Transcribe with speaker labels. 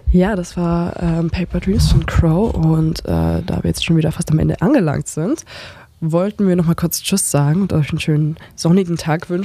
Speaker 1: Ja, das war Paper Dreams von Crow und da wir jetzt schon wieder fast am Ende angelangt sind, wollten wir noch mal kurz Tschüss sagen und euch einen schönen sonnigen Tag wünschen.